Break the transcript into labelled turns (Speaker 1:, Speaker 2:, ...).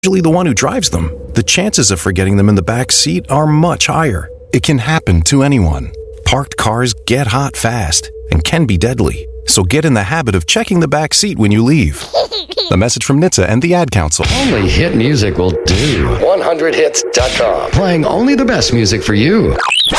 Speaker 1: usually the one who drives them, the chances of forgetting them in the back seat are much higher. It can happen to anyone. Parked cars get hot fast and can be deadly. So get in the habit of checking the back seat when you leave. A message from NHTSA and the Ad Council.
Speaker 2: Only hit music will do.
Speaker 3: 100hits.com.
Speaker 2: Playing only the best music for you.